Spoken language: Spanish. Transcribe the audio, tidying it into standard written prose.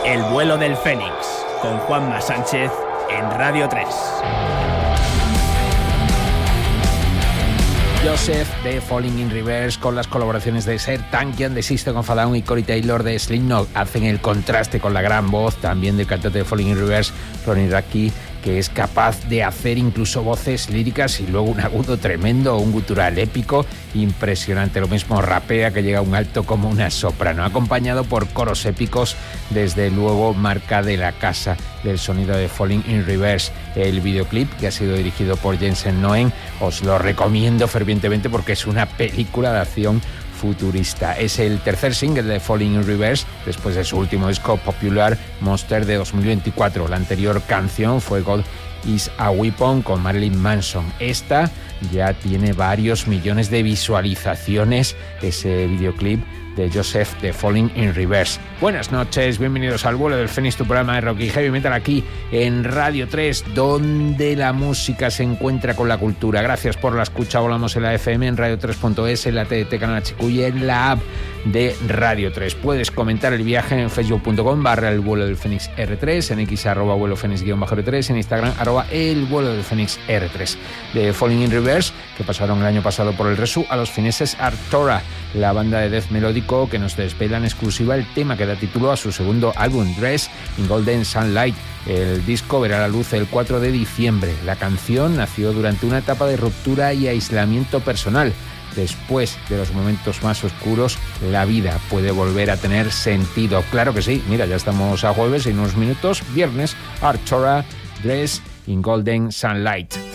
El vuelo del Fénix, con Juanma Sánchez en Radio 3. Joseph de Falling in Reverse con las colaboraciones de Serj Tankian de System of a Down y Corey Taylor de Slipknot hacen el contraste con la gran voz también del cantante de Falling in Reverse, Ronnie Radke, que es capaz de hacer incluso voces líricas y luego un agudo tremendo o un gutural épico impresionante. Lo mismo rapea, que llega a un alto como una soprano, acompañado por coros épicos, desde luego marca de la casa del sonido de Falling in Reverse. El videoclip, que ha sido dirigido por Jensen Noen, os lo recomiendo fervientemente porque es una película de acción futurista. Es el tercer single de Falling in Reverse después de su último disco Popular Monster de 2024. La anterior canción fue God is a Weapon con Marilyn Manson. Esta ya tiene varios millones de visualizaciones, ese videoclip de Joseph de Falling in Reverse. Buenas noches, bienvenidos al vuelo del Fénix, tu programa de rock y heavy metal aquí en Radio 3, donde la música se encuentra con la cultura. Gracias por la escucha. Volamos en la FM, en radio3.es, en la TDT Canal HQ y en la app de Radio 3. Puedes comentar el viaje en facebook.com/el vuelo del Fénix R3, en X @vuelo Fénix-R3, en Instagram @el vuelo del Fénix R3. De Falling in Reverse, que pasaron el año pasado por el Resu, a los fineses Arctora, la banda de death melódico que nos desvela en exclusiva el tema que da título a su segundo álbum, Dressed in Golden Sunlight. El disco verá la luz el 4 de diciembre. La canción nació durante una etapa de ruptura y aislamiento personal. Después de los momentos más oscuros, la vida puede volver a tener sentido. Claro que sí. Mira, ya estamos a jueves y en unos minutos, viernes, Arctora, Dressed in Golden Sunlight.